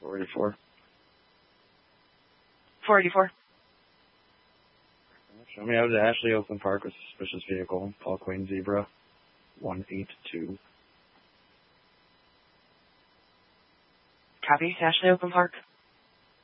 484. 484. Show me out at Ashley Oakland Park with suspicious vehicle. Paul Queen Zebra 182. Copy. Ashley Oakland Park.